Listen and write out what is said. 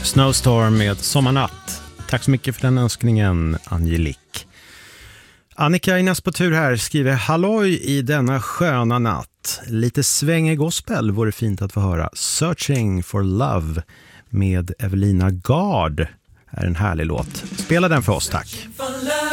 Snowstorm med Sommarnatt. Tack så mycket för den önskningen, Angelique. Annika Ines på tur här skriver: halloj i denna sköna natt. Lite svängig gospel vore fint att få höra. Searching for Love med Evelina Gard är en härlig låt. Spela den för oss, tack.